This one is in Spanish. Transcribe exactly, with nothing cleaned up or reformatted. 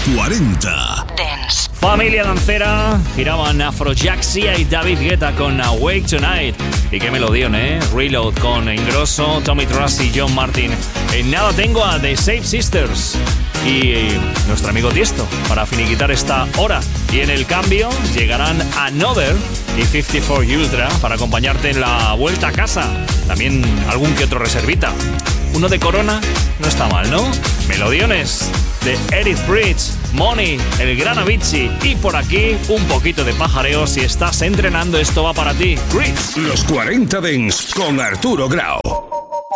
cuarenta Dance. Familia dancera, giraban Afrojaxia y David Guetta con Awake Tonight. Y qué melodión, ¿eh? Reload con Ingrosso, Tommy Truss y John Martin. En nada tengo a The Shape Sisters y nuestro amigo Tiesto para finiquitar esta hora. Y en el cambio llegarán Another y cincuenta y cuatro Ultra para acompañarte en la vuelta a casa. También algún que otro reservita. Uno de Corona no está mal, ¿no? Melodiones de Edith Bridge, Money, el gran Avicii y por aquí un poquito de pajareo. Si estás entrenando, esto va para ti. Chris. Los cuarenta Dance con Arturo Grau.